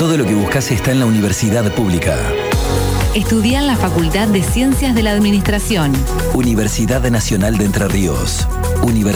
Todo lo que buscas está en la universidad pública. Estudia en la Facultad de Ciencias de la Administración. Universidad Nacional de Entre Ríos. Universidad